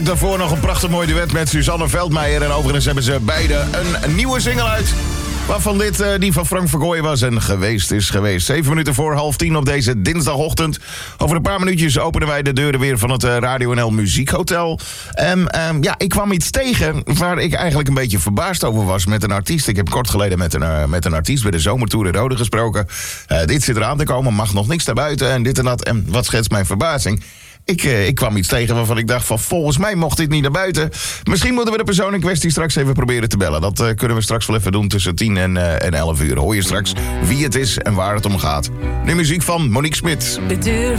Daarvoor nog een prachtig mooi duet met Suzanne Veldmeijer. En overigens hebben ze beide een nieuwe single uit. Waarvan dit die van Frank Verkooyen was en geweest is geweest. 7 minuten voor 9:30 op deze dinsdagochtend. Over een paar minuutjes openen wij de deuren weer van het Radio NL Muziekhotel. Ik kwam iets tegen waar ik eigenlijk een beetje verbaasd over was met een artiest. Ik heb kort geleden met een artiest bij de Zomertour in Rode gesproken. Dit zit eraan te komen, mag nog niks naar buiten en dit en dat. En wat schetst mijn verbazing? Ik kwam iets tegen waarvan ik dacht van volgens mij mocht dit niet naar buiten. Misschien moeten we de persoon in kwestie straks even proberen te bellen. Dat kunnen we straks wel even doen tussen 10 en 11 uur. Hoor je straks wie het is en waar het om gaat. De muziek van Monique Smit. De deur